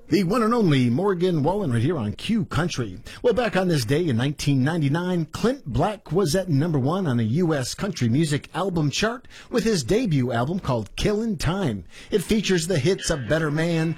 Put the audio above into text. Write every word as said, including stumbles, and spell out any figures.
The one and only Morgan Wallen right here on Q Country. Well, back on this day in nineteen ninety-nine, Clint Black was at number one on a U S country music album chart with his debut album called Killin' Time. It features the hits of Better Man,